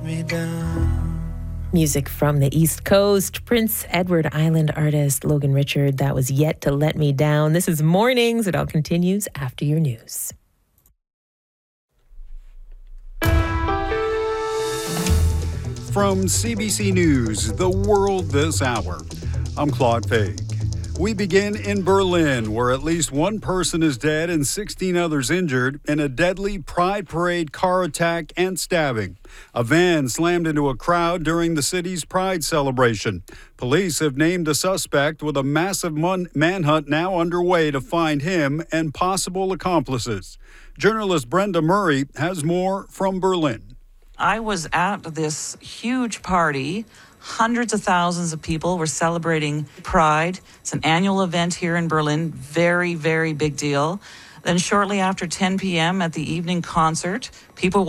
me down. Music from the East Coast. Prince Edward Island artist Logan Richard. That was Yet to Let Me Down. This is Mornings. It all continues after your news. From CBC News, The World This Hour, I'm Claude Paig. We begin in Berlin, where at least one person is dead and 16 others injured in a deadly Pride Parade car attack and stabbing. A van slammed into a crowd during the city's Pride celebration. Police have named a suspect with a massive manhunt now underway to find him and possible accomplices. Journalist Brenda Murray has more from Berlin. I was at this huge party. Hundreds of thousands of people were celebrating Pride. It's an annual event here in Berlin. Very, very big deal. Then shortly after 10 p.m. at the evening concert, people